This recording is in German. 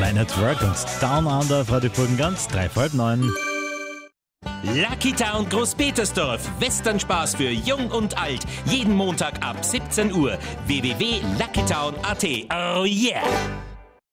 Man at Work und Down Under auf Radio Burgenland, 9:03. Lucky Town Großpetersdorf. Westernspaß für Jung und Alt. Jeden Montag ab 17 Uhr. www.luckytown.at. Oh yeah!